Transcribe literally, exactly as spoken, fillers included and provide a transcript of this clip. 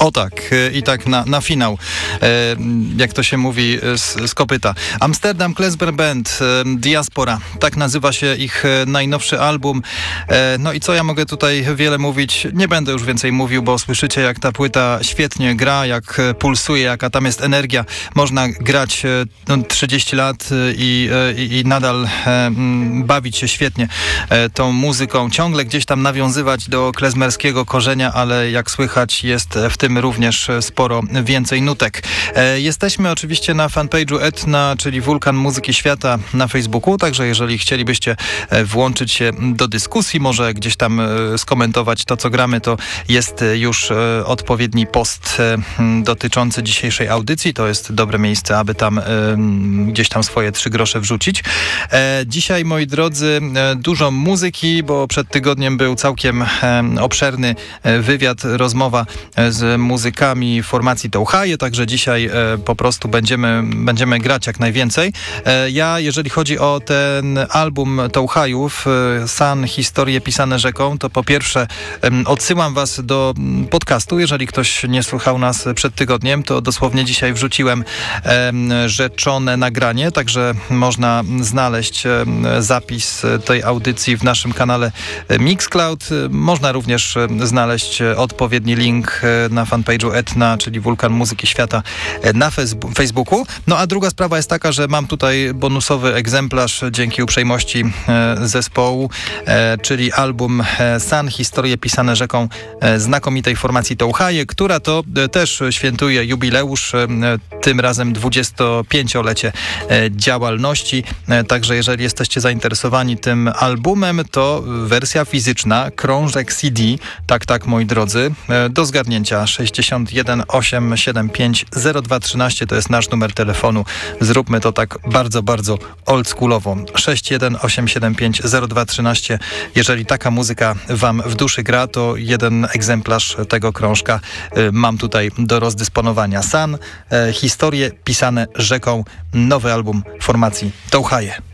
O tak, i tak na, na finał, jak to się mówi z, z kopyta. Amsterdam Klezmer Band, Diaspora, tak nazywa się ich najnowszy album. No i co ja mogę tutaj wiele mówić? Nie będę już więcej mówił, bo słyszycie, jak ta płyta świetnie gra, jak pulsuje, jaka tam jest energia. Można grać no, trzydzieści lat i, i, i nadal bawić się świetnie tą muzyką. Ciągle gdzieś tam nawiązywać do klezmerskiego korzenia, ale jak słychać, jest w tym również sporo więcej nutek. E, jesteśmy oczywiście na fanpage'u Etna, czyli Wulkan Muzyki Świata na Facebooku, także jeżeli chcielibyście włączyć się do dyskusji, może gdzieś tam e, skomentować to, co gramy, to jest już e, odpowiedni post e, dotyczący dzisiejszej audycji. To jest dobre miejsce, aby tam e, gdzieś tam swoje trzy grosze wrzucić. E, dzisiaj, moi drodzy, e, dużo muzyki, bo przed tygodniem był całkiem e, obszerny e, wywiad, rozmowa e, z muzykami formacji Touhaje, także dzisiaj e, po prostu będziemy, będziemy grać jak najwięcej. E, ja, jeżeli chodzi o ten album Touhajów, e, San, historie pisane rzeką, to po pierwsze e, odsyłam was do podcastu. Jeżeli ktoś nie słuchał nas przed tygodniem, to dosłownie dzisiaj wrzuciłem e, rzeczone nagranie, także można znaleźć e, zapis tej audycji w naszym kanale Mixcloud. Można również znaleźć odpowiedni link na fanpage'u Etna, czyli Wulkan Muzyki Świata na Facebooku. No a druga sprawa jest taka, że mam tutaj bonusowy egzemplarz dzięki uprzejmości zespołu, czyli album San, historie pisane rzeką znakomitej formacji Touhaje, która to też świętuje jubileusz, tym razem dwudziestopięciolecie działalności. Także jeżeli jesteście zainteresowani tym albumem, to wersja fizyczna, krążek C D, tak, tak, moi drodzy, do zgadnięcia sześćdziesiąt jeden osiemset siedemdziesiąt pięć zero dwa trzynaście to jest nasz numer telefonu. Zróbmy to tak bardzo, bardzo oldschoolowo. sześć jeden osiem siedem pięć zero dwa trzynaście. Jeżeli taka muzyka wam w duszy gra, to jeden egzemplarz tego krążka y, mam tutaj do rozdysponowania. San, y, historie pisane rzeką, nowy album formacji Touhaje.